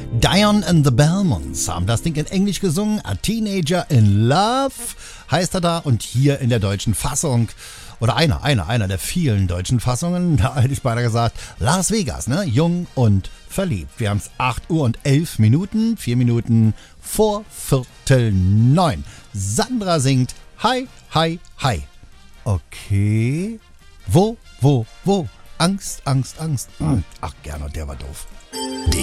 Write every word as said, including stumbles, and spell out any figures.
Dion and the Belmonts haben das Ding in Englisch gesungen. A Teenager in Love heißt er da. Und hier in der deutschen Fassung, oder einer, einer, einer der vielen deutschen Fassungen, da hätte ich beinahe gesagt, Las Vegas, ne? Jung und verliebt. Wir haben es acht Uhr und elf Minuten, vier Minuten vor Viertel neun. Sandra singt Hi, hi, hi. Okay. Wo, wo, wo? Angst, Angst, Angst. Ach, Gernot, der war doof.